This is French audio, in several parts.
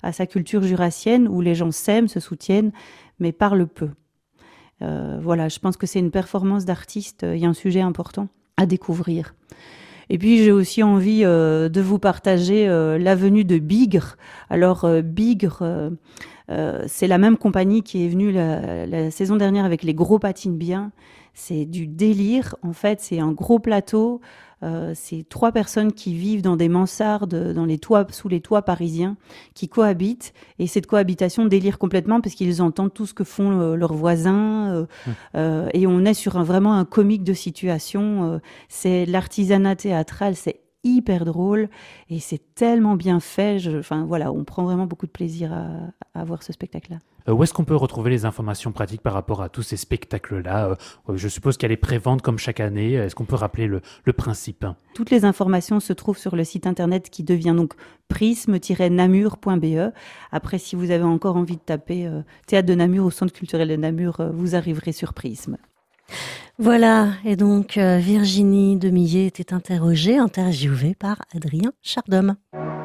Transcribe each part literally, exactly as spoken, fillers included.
à sa culture jurassienne où les gens s'aiment, se soutiennent, mais parlent peu. Euh, voilà, je pense que c'est une performance d'artiste, il y a un sujet important à découvrir. Et puis j'ai aussi envie euh, de vous partager euh, la venue de Bigre. Alors euh, Bigre, euh, euh, c'est la même compagnie qui est venue la, la saison dernière avec les gros patines bien. C'est du délire. En fait, c'est un gros plateau. Euh, c'est trois personnes qui vivent dans des mansardes, dans les toits, sous les toits parisiens, qui cohabitent. Et cette cohabitation délire complètement parce qu'ils entendent tout ce que font euh, leurs voisins. Euh, mmh. euh, et on est sur un, vraiment un comique de situation. Euh, c'est l'artisanat théâtral, c'est hyper drôle et c'est tellement bien fait. Je, enfin voilà, on prend vraiment beaucoup de plaisir à, à voir ce spectacle-là. Euh, où est-ce qu'on peut retrouver les informations pratiques par rapport à tous ces spectacles-là ? euh, Je suppose qu'il y a les préventes comme chaque année. Est-ce qu'on peut rappeler le, le principe ? Toutes les informations se trouvent sur le site internet qui devient donc prisme tiret namur point b e. Après, si vous avez encore envie de taper euh, Théâtre de Namur ou Centre culturel de Namur, euh, vous arriverez sur Prisme. Voilà, et donc euh, Virginie Demillet était interrogée, interviewée par Adrien Chardhomme.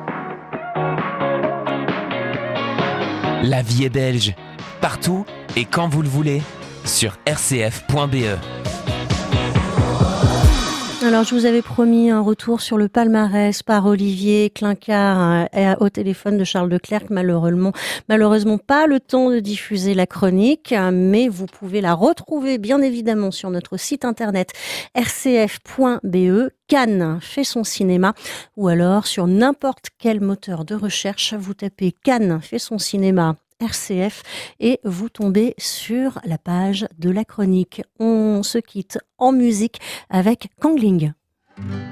La vie est belge, partout et quand vous le voulez, sur r c f point b e. Alors, je vous avais promis un retour sur le palmarès par Olivier Clincard euh, au téléphone de Charles Leclerc. Malheureusement, malheureusement pas le temps de diffuser la chronique, mais vous pouvez la retrouver bien évidemment sur notre site internet r c f point b e. Cannes fait son cinéma, ou alors sur n'importe quel moteur de recherche, vous tapez Cannes fait son cinéma R C F et vous tombez sur la page de la chronique. On se quitte en musique avec Kangling.